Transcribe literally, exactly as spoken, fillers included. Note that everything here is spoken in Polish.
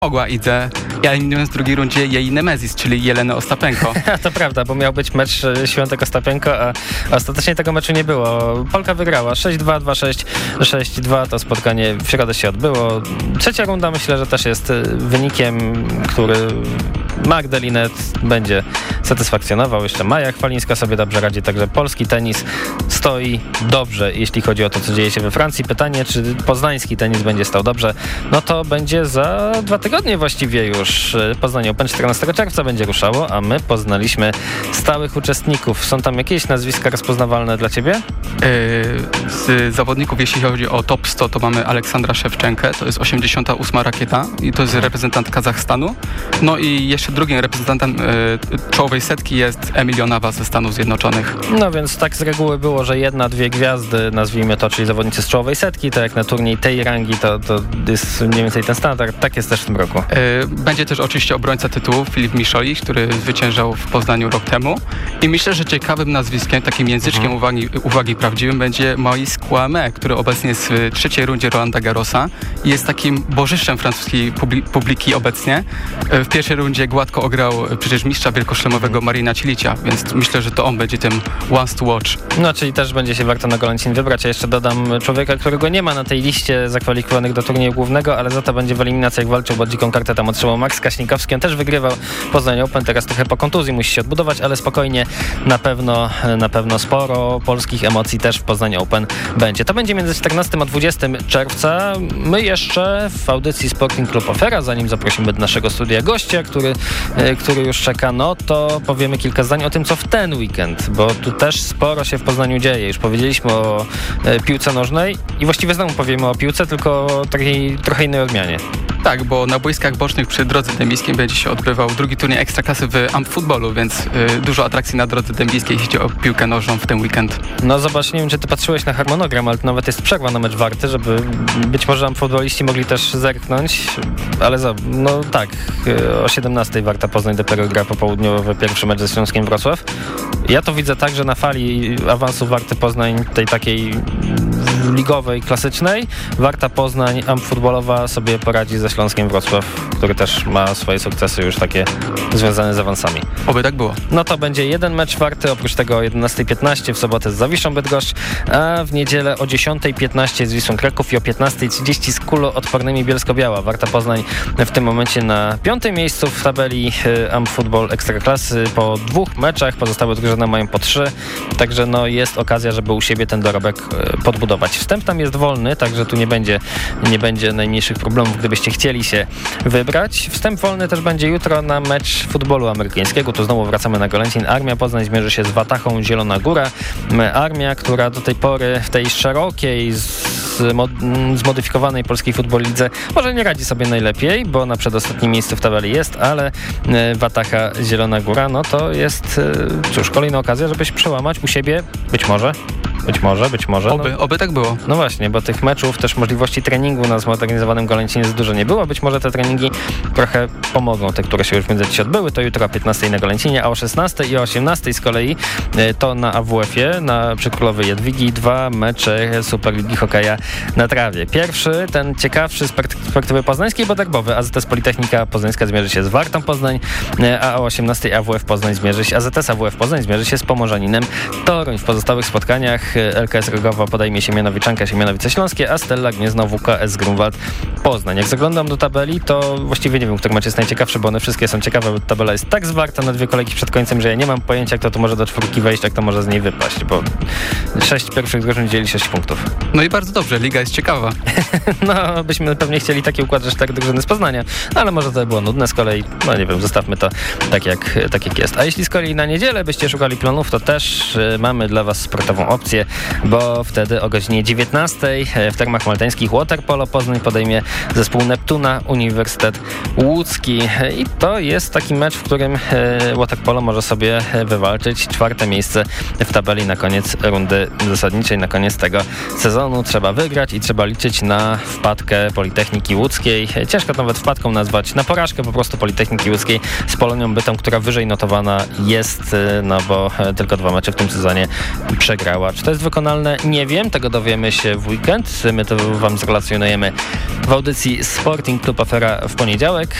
mogła idę, ja eliminując w drugiej rundzie jej nemezis, czyli Jelenę Ostapenko. To prawda, bo miał być mecz Świątek Ostapenko, a ostatecznie tego meczu nie było. Polka wygrała sześć dwa, dwa sześć, sześć dwa. To spotkanie w środę się odbyło. Trzecia runda myślę, że też jest wynikiem, który Magdalinet będzie satysfakcjonował. Jeszcze Maja Chwalińska sobie dobrze radzi, także polski tenis stoi dobrze, jeśli chodzi o to, co dzieje się we Francji. Pytanie, czy poznański tenis będzie stał dobrze, no to będzie za dwa tygodnie właściwie już. Poznań Open czternastego czerwca będzie ruszało, a my poznaliśmy stałych uczestników. Są tam jakieś nazwiska rozpoznawalne dla ciebie? Yy, z zawodników, jeśli chodzi o top sto, to mamy Aleksandra Szewczenkę, to jest osiemdziesiąta ósma rakieta i to jest reprezentant Kazachstanu. No i jeszcze drugim reprezentantem yy, czołowej setki jest Emilio Nava ze Stanów Zjednoczonych. No więc tak z reguły było, że jedna, dwie gwiazdy, nazwijmy to, czyli zawodnicy z czołowej setki, tak jak na turniej tej rangi, to, to jest mniej więcej ten standard. Tak jest też w tym roku. Yy, będzie też oczywiście obrońca tytułu Filip Miszolich, który zwyciężał w Poznaniu rok temu. I myślę, że ciekawym nazwiskiem, takim języczkiem hmm. uwagi, uwagi prawdziwym będzie Moïse Kouamé, który obecnie jest w trzeciej rundzie Rolanda Garrosa i jest takim bożyszczem francuskiej publi- publiki obecnie. W pierwszej rundzie gładko ograł przecież mistrza wielkoszlemowego Marina Cilicia, więc myślę, że to on będzie tym once to watch. No, czyli też będzie się warto na Golencin wybrać. Ja jeszcze dodam człowieka, którego nie ma na tej liście zakwalifikowanych do turnieju głównego, ale za to będzie w eliminacjach walczył, bo dziką kartę tam otrzymał Max Kaśnikowski. On też wygrywał Poznań Open, teraz trochę po kontuzji musi się odbudować, ale spokojnie, na pewno, na pewno sporo polskich emocji też w Poznań Open będzie. To będzie między czternastego a dwudziestego czerwca. My jeszcze w audycji Sporting Club Afera, zanim zaprosimy do naszego studia gościa, który, który już czeka, no to powiemy kilka zdań o tym, co w ten weekend, bo tu też sporo się w Poznaniu dzieje. Już powiedzieliśmy o piłce nożnej i właściwie znowu powiemy o piłce, tylko o takiej trochę innej odmianie. Tak, bo na boiskach bocznych przy Drodze Dębskiej będzie się odbywał drugi turniej Ekstraklasy w Amfutbolu, więc y, dużo atrakcji na Drodze Dębskiej, jeśli chodzi o piłkę nożną w ten weekend. No zobacz, nie wiem, czy ty patrzyłeś na harmonogram, ale to nawet jest przerwa na mecz Warty, żeby być może amfutboliści mogli też zerknąć, ale za, no tak, o siedemnastej Warta Poznań dopiero gra popołudniowy pierwszy mecz ze Śląskiem Wrocław. Ja to widzę tak, że na fali awansu Warty Poznań, tej takiej ligowej, klasycznej, Warta Poznań amfutbolowa sobie poradzi ze Śląskiem Wrocław, który też ma swoje sukcesy już takie związane z awansami. Oby tak było. No to będzie jeden mecz Warty, oprócz tego o jedenastej piętnaście w sobotę z Zawiszą Bydgoszcz, a w niedzielę o dziesiątej piętnaście z Wisłą Kraków i o piętnastej trzydzieści z kuloodpornymi Bielsko-Biała. Warta Poznań w tym momencie na piątym miejscu w tabeli Amfutbol Ekstraklasy po dwóch meczach, pozostałe drużyny mają po trzy, także no jest okazja, żeby u siebie ten dorobek podbudować. Wstęp tam jest wolny, także tu nie będzie, nie będzie najmniejszych problemów, gdybyście chcieli się wybrać. Wstęp wolny też będzie jutro na mecz futbolu amerykańskiego. Tu znowu wracamy na Golencin. Armia Poznań zmierzy się z Watachą Zielona Góra. Armia, która do tej pory w tej szerokiej, zmodyfikowanej polskiej futbol lidze może nie radzi sobie najlepiej, bo na przedostatnim miejscu w tabeli jest, ale Watacha Zielona Góra, no to jest cóż, kolejna okazja, żeby się przełamać u siebie, być może Być może, być może. Oby, no, oby tak było. No właśnie, bo tych meczów, też możliwości treningu na zmodernizowanym Golencinie za dużo nie było. Być może te treningi trochę pomogą, te, które się już w międzyczasie odbyły. To jutro o piętnastej na Golencinie, a o szesnastej i o osiemnastej z kolei to na A W F-ie, na przy Królowej Jadwigi, dwa mecze Superligi Hokeja na trawie. Pierwszy, ten ciekawszy z perspektywy poznańskiej, bo derbowy. A Z T S Politechnika Poznańska zmierzy się z Wartą Poznań, a o osiemnastej A W F Poznań zmierzy się, A Z T S A W F Poznań zmierzy się z Pomorzaninem Toruń. W pozostałych spotkaniach L K S Rogowo podejmie Siemianowiczanka, Siemianowice Śląskie, a Stella Gniezno W K S Grunwald Poznań. Jak zaglądam do tabeli, to właściwie nie wiem, który mecz jest najciekawszy, bo one wszystkie są ciekawe, bo tabela jest tak zwarta na dwie kolejki przed końcem, że ja nie mam pojęcia, kto tu może do czwórki wejść, jak to może z niej wypaść, bo sześć pierwszych drużyn dzieli sześć punktów. No i bardzo dobrze, liga jest ciekawa. No, byśmy pewnie chcieli taki układ, że cztery drużyny z Poznania, ale może to było nudne z kolei, no nie wiem, zostawmy to tak jak, tak jak jest. A jeśli z kolei na niedzielę byście szukali planów, to też y, mamy dla was sportową opcję, bo wtedy o godzinie dziewiętnastej w Termach Maltańskich Waterpolo Poznań podejmie zespół Neptuna Uniwersytet Łódzki. I to jest taki mecz, w którym Waterpolo może sobie wywalczyć czwarte miejsce w tabeli na koniec rundy zasadniczej, na koniec tego sezonu. Trzeba wygrać i trzeba liczyć na wpadkę Politechniki Łódzkiej. Ciężko nawet wpadką nazwać, na porażkę po prostu Politechniki Łódzkiej z Polonią Bytom, która wyżej notowana jest, no bo tylko dwa mecze w tym sezonie przegrała. Czy to to jest wykonalne? Nie wiem, tego dowiemy się w weekend. My to wam zrelacjonujemy w audycji Sporting Club Afera w poniedziałek.